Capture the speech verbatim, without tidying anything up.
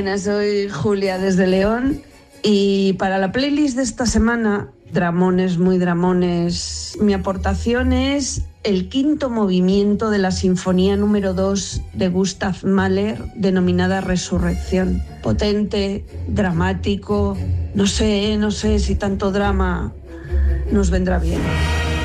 Buenas, soy Julia desde León y para la playlist de esta semana, dramones, muy dramones, mi aportación es el quinto movimiento de la Sinfonía número dos de Gustav Mahler, denominada Resurrección. Potente, dramático, no sé, no sé si tanto drama nos vendrá bien.